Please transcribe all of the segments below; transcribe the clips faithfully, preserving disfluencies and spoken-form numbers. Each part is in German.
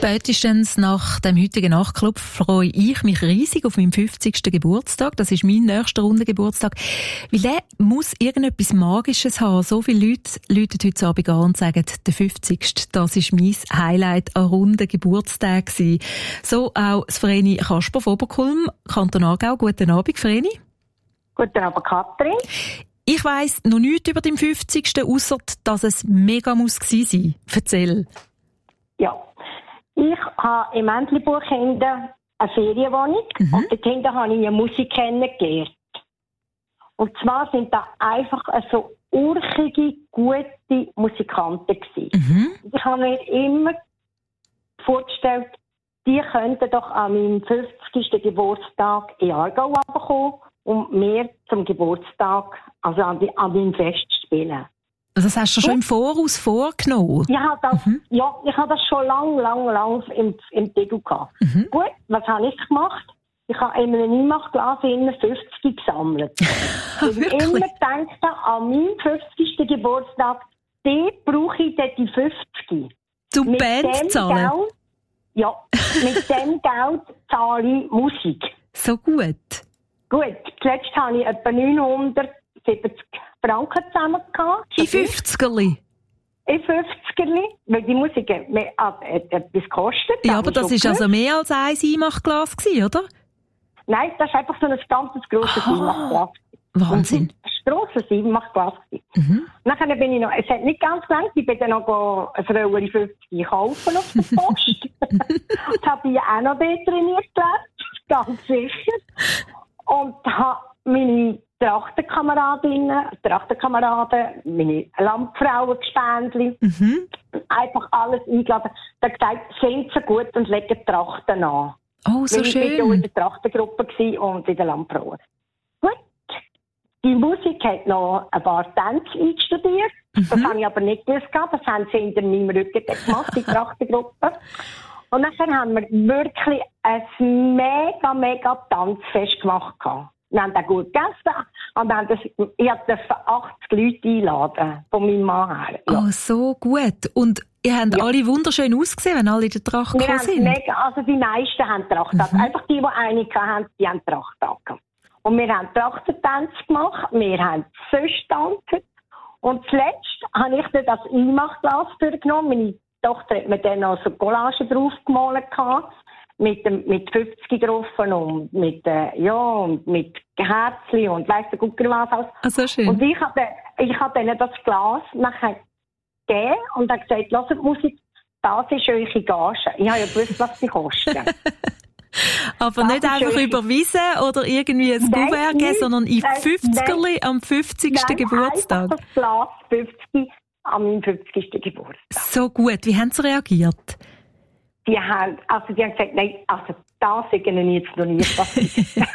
Spätestens nach dem heutigen Nachtclub freue ich mich riesig auf meinen fünfzigsten Geburtstag. Das ist mein nächster Rundengeburtstag. Weil der muss irgendetwas Magisches haben. So viele Leute läuten heute Abend an und sagen, der fünfzigste Das ist mein Highlight an runden Geburtstag gewesen. So auch das Vreni Kasper von Oberkulm, Kanton Aargau. Guten Abend, Vreni. Guten Abend, Katrin. Ich weiss noch nichts über den fünfzigsten ausser dass es mega muss gewesen sein. Erzähl. Ja. Ich habe im Entlebuchende eine Ferienwohnung mhm. und dort hinten habe ich eine Musik kennengelernt. Und zwar sind da einfach so urchige, gute Musikanten gewesen. Mhm. Ich habe mir immer vorgestellt, die könnten doch an meinem fünfzigsten Geburtstag in Aargau runterkommen und mir zum Geburtstag, also an, die, an meinem Fest spielen. Das hast du schon im Voraus vorgenommen? Ja, das, mhm. ja, ich habe das schon lang, lang, lang im, im Titel gehabt. Mhm. Gut, was habe ich gemacht? Ich habe in einem Niemachglas fünfzig gesammelt. Ich habe immer gedacht, an meinem fünfzigsten Geburtstag, dort brauche ich dann die fünfzig. Zum Band zahlen? Geld, ja, mit dem Geld zahle ich Musik. So gut. Gut, zuletzt habe ich etwa neunhundertsiebzig Franken zusammen gehabt. In fünfzigerli? In fünfzigerli, weil die Musik etwas kostet. Ja, aber das war also mehr als ein Einmachglas, oder? Nein, das war einfach so ein ganz grosses Einmachglas. Wahnsinn. Ein grosses Einmachglas. Mhm. Nachher bin ich noch, es hat nicht ganz gelangt, ich bin dann noch eine Frauere fünfzig kaufen auf der Post. Das habe ich auch noch dort trainiert gelernt, ganz sicher. Und habe meine Trachtenkameradinnen, Trachtenkameraden, meine Landfrauen, Gespendli, mhm. einfach alles eingeladen. Da gesagt, sind so gut und legen Trachten an. Oh, so Weil schön. Ich war in der Trachtengruppe und in der Landfrauen. Gut. Die Musik hat noch ein paar Tänze einstudiert. Mhm. Das habe ich aber nicht gewusst. Das haben sie hinter meinem Rücken gemacht, die Trachtengruppe. Und dann haben wir wirklich ein mega, mega Tanzfest gemacht. Wir haben auch gut gegessen und haben das, ich durfte achtzig Leute einladen, von meinem Mann her. Ja. Oh, so gut. Und ihr habt ja. alle wunderschön ausgesehen, wenn alle in der Tracht gekommen sind? Mega, also die meisten haben Tracht mhm. Einfach die, die eine hatten, die haben Tracht angehabt. Und wir haben Trachtentänze gemacht, wir haben sonst tanzt. Und zuletzt habe ich dann das Einmachglas vorgenommen. Meine Tochter hat mir dann noch so Collagen drauf gemalt gehabt. Mit, dem, mit fünfzig drauf und mit, äh, ja, und mit Herzchen und weiss der Gucker was alles. Ah, so schön. Und ich habe ich hab ihnen das Glas nachher gegeben und habe gesagt, hört die Musik, das ist eure Gage. Ich habe ja gewusst, was sie kosten. Aber das nicht einfach eure... überwiesen oder irgendwie ein Kuvert geben, sondern in fünfzigerli am fünfzigsten Nein, Geburtstag. Das Glas fünfzig an meinem fünfzigsten Geburtstag. So gut. Wie haben sie reagiert? Die haben, also die haben gesagt, nein, also das ist ihnen jetzt noch nie passiert.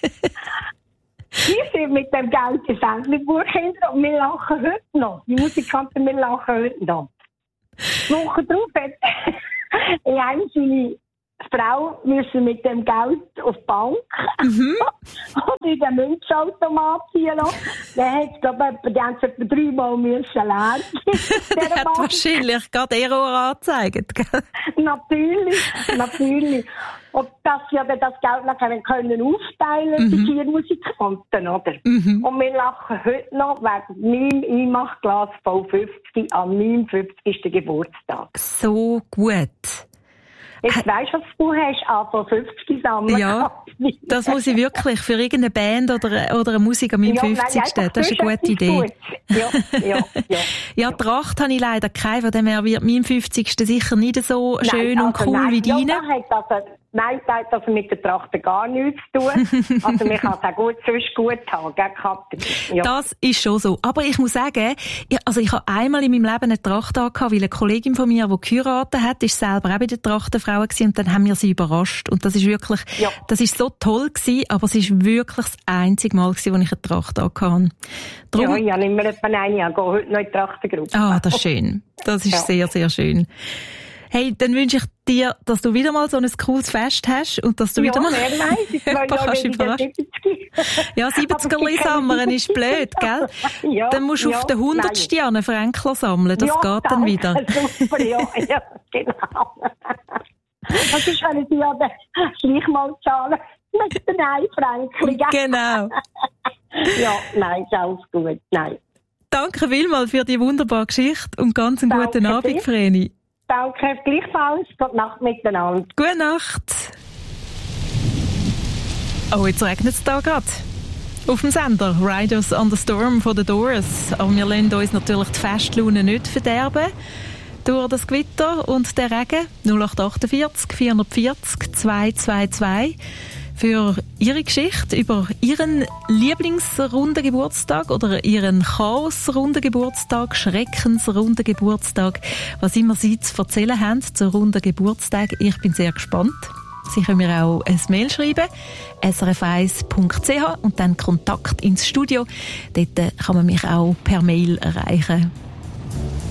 Wir sind mit dem Geld ins Entlebuchende und wir lachen heute noch. Die Musikanten, wir lachen heute noch. Die Woche drauf hat eine seine Frau müssen mit dem Geld auf die Bank mhm. und in den Münzautomat ziehen lassen. Dann hat es, glaube ich, die haben es etwa dreimal müssen lernen. Der hat Bank. Wahrscheinlich gerade Error angezeigt, gell? Natürlich, natürlich. Und dass wir dann das Geld nachher können aufteilen, mhm. die vier Musikanten, oder? Mhm. Und wir lachen heute noch wegen meinem Einmachglas voll fünfzig an meinem fünfzigsten Geburtstag. So gut. Jetzt weisst du, was du hast, an fünfzig sammeln. Ja, das muss ich wirklich für irgendeine Band oder, oder eine Musik an meinem ja, fünfzigsten Das ist eine gute Idee. Ja, ja, ja. Ja, Tracht habe ich leider keine, von dem her wird mein fünfzigsten sicher nicht so nein, schön und also cool nein, wie deine. Ja, also, nein, das hat also mit der Tracht gar nichts zu tun. Also man kann es auch gut, sonst gut haben, gell, Katrin? Ja. Das ist schon so. Aber ich muss sagen, ich, also ich habe einmal in meinem Leben eine Tracht angehabt, weil eine Kollegin von mir, die geheiratet hat, ist selber auch bei der Trachtenfrau gewesen und dann haben wir sie überrascht. Und das ist wirklich, ja. das ist so toll gewesen, aber es ist wirklich das einzige Mal gewesen, wo ich eine Tracht angehabt habe. Drum, ja, ich habe immer etwa eine, ich gehe heute noch in die Trachtengruppe. Ah, das ist schön. Das ist ja. sehr, sehr schön. Hey, dann wünsche ich dir, dass du wieder mal so ein cooles Fest hast und dass du ja, wieder mal jemand kannst überraschen. Ja, siebzigerli sammeln ist blöd, gell? Ja, dann musst du ja, auf den hundertsten einen Fränkler sammeln, das ja, geht dann wieder. Super, ja, ja, genau. Das ist, wenn Sie ja gleich mal zahlen mit den Einfränkungen. Genau. Ja, nein, ist alles gut. Nein. Danke vielmals für die wunderbare Geschichte und ganz einen Danke guten Abend, dir. Vreni. Danke, gleichfalls. Gute Nacht miteinander. Gute Nacht. Oh, jetzt regnet es da gerade. Auf dem Sender Riders on the Storm von The Doors. Aber wir lassen uns natürlich die Festlaune nicht verderben. Durch das Gewitter und den Regen. null acht achtundvierzig vierhundertvierzig zweihundertzweiundzwanzig für Ihre Geschichte über Ihren Lieblingsrunden Geburtstag oder Ihren Chaos-Runden Geburtstag, Schreckens-Runden Geburtstag, was immer Sie zu erzählen haben zu Runden Geburtstag. Ich bin sehr gespannt. Sie können mir auch ein Mail schreiben, s r f eins punkt c h und dann Kontakt ins Studio. Dort kann man mich auch per Mail erreichen.